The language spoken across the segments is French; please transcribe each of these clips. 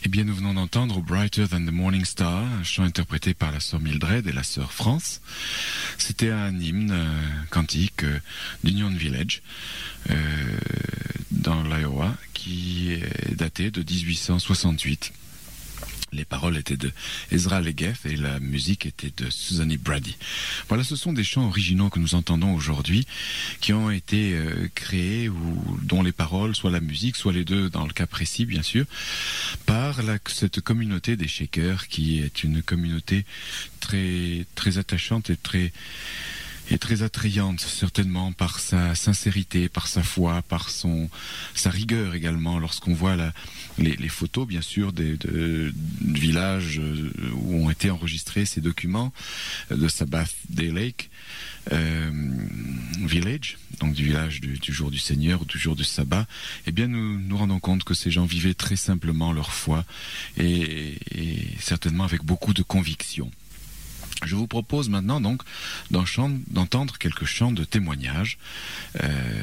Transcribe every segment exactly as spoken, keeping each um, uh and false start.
Eh bien, nous venons d'entendre Brighter Than the Morning Star, un chant interprété par la sœur Mildred et la sœur France. C'était un hymne euh, cantique euh, d'Union Village euh, dans l'Iowa qui est daté de dix-huit cent soixante-huit. Les paroles étaient de Ezra Legeff et la musique était de Susanny Brady. Voilà, ce sont des chants originaux que nous entendons aujourd'hui, qui ont été euh, créés ou dont les paroles, soit la musique, soit les deux, dans le cas précis bien sûr, par la, cette communauté des Shakers, qui est une communauté très très attachante et très est très attrayante, certainement par sa sincérité, par sa foi, par son sa rigueur également. Lorsqu'on voit la, les, les photos, bien sûr, des de, de villages où ont été enregistrés ces documents de Sabbath Day Lake euh, Village, donc du village du, du jour du Seigneur ou du jour du sabbat, eh bien nous nous rendons compte que ces gens vivaient très simplement leur foi et, et certainement avec beaucoup de conviction. Je vous propose maintenant donc d'entendre quelques chants de témoignage. Euh,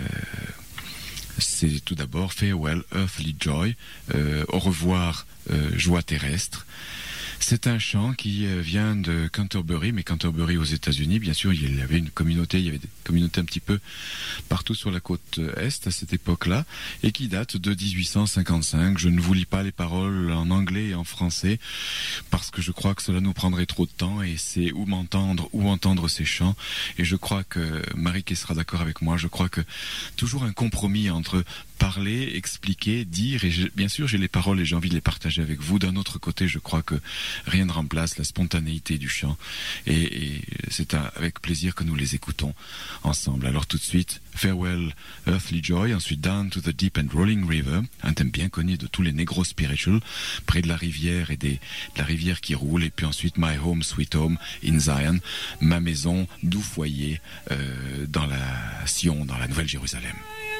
c'est tout d'abord Farewell Earthly Joy, euh, au revoir euh, joie terrestre. C'est un chant qui vient de Canterbury, mais Canterbury aux États-Unis, bien sûr, il y avait une communauté, il y avait des communautés un petit peu partout sur la côte est à cette époque-là, et qui date de dix-huit cent cinquante-cinq. Je ne vous lis pas les paroles en anglais et en français, parce que je crois que cela nous prendrait trop de temps, et c'est ou m'entendre ou entendre ces chants, et je crois que Marie qui sera d'accord avec moi, je crois que toujours un compromis entre parler, expliquer, dire, et bien sûr j'ai les paroles et j'ai envie de les partager avec vous. D'un autre côté, je crois que rien ne remplace la spontanéité du chant, et, et c'est avec plaisir que nous les écoutons ensemble. Alors tout de suite, Farewell Earthly Joy, ensuite Down to the Deep and Rolling River, un thème bien connu de tous les Negro Spiritual, près de la rivière et des, de la rivière qui roule, et puis ensuite My Home Sweet Home in Zion, ma maison, doux foyer euh, dans la Sion, dans la Nouvelle Jérusalem.